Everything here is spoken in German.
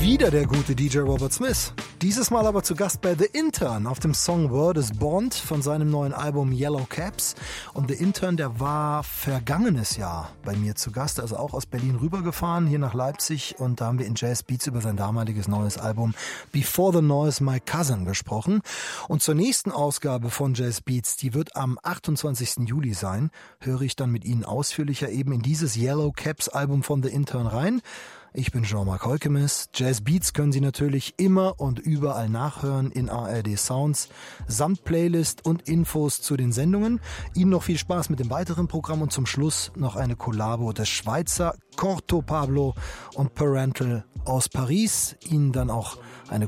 Wieder der gute DJ Robert Smith. Dieses Mal aber zu Gast bei The Intern auf dem Song Word is Bond von seinem neuen Album Yellow Caps. Und The Intern, der war vergangenes Jahr bei mir zu Gast, also auch aus Berlin rübergefahren, hier nach Leipzig. Und da haben wir in Jazz Beats über sein damaliges neues Album Before the Noise My Cousin gesprochen. Und zur nächsten Ausgabe von Jazz Beats, die wird am 28. Juli sein, höre ich dann mit Ihnen ausführlicher eben in dieses Yellow Caps Album von The Intern rein. Ich bin Jean-Marc Holkemes. Jazz Beats können Sie natürlich immer und überall nachhören in ARD Sounds, samt Playlist und Infos zu den Sendungen. Ihnen noch viel Spaß mit dem weiteren Programm und zum Schluss noch eine Kollabo des Schweizer Corto Pablo und Parental aus Paris. Ihnen dann auch eine